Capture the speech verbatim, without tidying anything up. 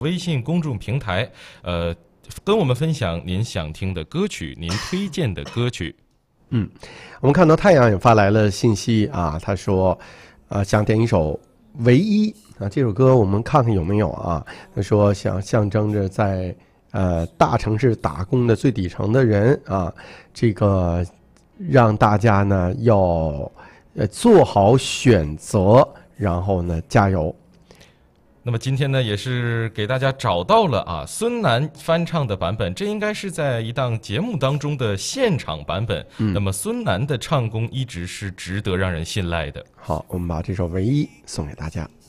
微信公众平台，呃，跟我们分享您想听的歌曲，您推荐的歌曲。 嗯，我们看到太阳也发来了信息啊，他说，啊，想点一首《唯一》啊，这首歌我们看看有没有啊？他说想象征着在呃大城市打工的最底层的人啊，这个让大家呢要呃做好选择，然后呢加油。 那么今天呢，也是给大家找到了啊孙楠翻唱的版本，这应该是在一档节目当中的现场版本。嗯、那么孙楠的唱功一直是值得让人信赖的。 好，我们把这首《唯一》送给大家。